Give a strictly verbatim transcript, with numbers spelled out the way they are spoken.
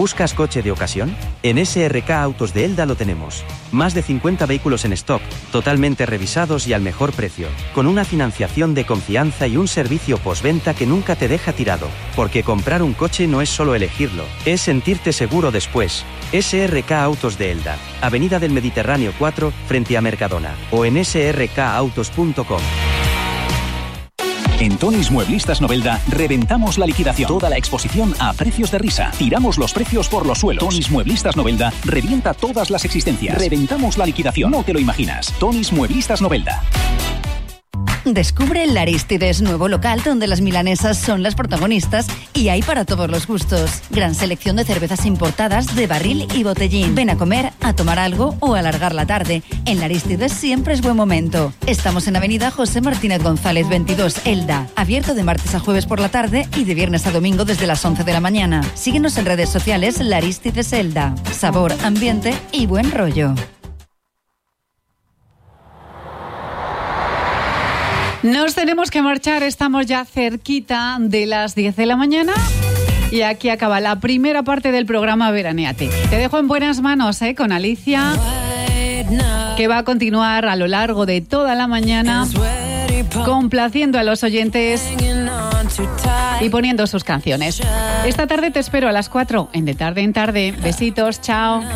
¿Buscas coche de ocasión? En S R K Autos de Elda lo tenemos. Más de cincuenta vehículos en stock, totalmente revisados y al mejor precio, con una financiación de confianza y un servicio postventa que nunca te deja tirado. Porque comprar un coche no es solo elegirlo, es sentirte seguro después. S R K Autos de Elda, Avenida del Mediterráneo cuatro, frente a Mercadona, o en s r k autos punto com. En Tonis Mueblistas Novelda reventamos la liquidación. Toda la exposición a precios de risa. Tiramos los precios por los suelos. Tonis Mueblistas Novelda revienta todas las existencias. Reventamos la liquidación. No te lo imaginas. Tonis Mueblistas Novelda. Descubre el Arístides, nuevo local donde las milanesas son las protagonistas y hay para todos los gustos. Gran selección de cervezas importadas de barril y botellín. Ven a comer, a tomar algo o a alargar la tarde. En el Arístides siempre es buen momento. Estamos en Avenida José Martínez González veintidós, Elda. Abierto de martes a jueves por la tarde y de viernes a domingo desde las once de la mañana. Síguenos en redes sociales La Arístides Elda. Sabor, ambiente y buen rollo. Nos tenemos que marchar, estamos ya cerquita de las diez de la mañana y aquí acaba la primera parte del programa Veranéate. Te dejo en buenas manos, ¿eh? Con Alicia, que va a continuar a lo largo de toda la mañana complaciendo a los oyentes y poniendo sus canciones. Esta tarde te espero a las cuatro en De Tarde en Tarde. Besitos, chao.